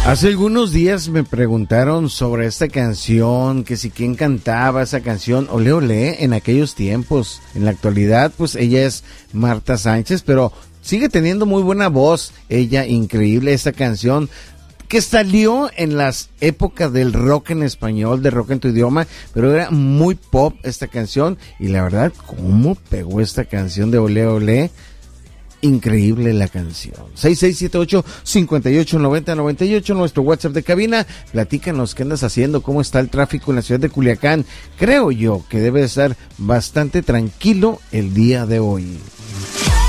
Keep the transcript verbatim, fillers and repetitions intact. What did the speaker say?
Hace algunos días me preguntaron sobre esta canción, que si quién cantaba esa canción, Olé Olé, en aquellos tiempos. En la actualidad, pues ella es Marta Sánchez, pero sigue teniendo muy buena voz. Ella, increíble esta canción, que salió en las épocas del rock en español, de rock en tu idioma, pero era muy pop esta canción. Y la verdad, ¿cómo pegó esta canción de Olé Olé? Increíble la canción. seis seis siete ocho, cinco ocho nueve cero nueve ocho, nuestro WhatsApp de cabina. Platícanos qué andas haciendo, cómo está el tráfico en la ciudad de Culiacán. Creo yo que debe estar bastante tranquilo el día de hoy.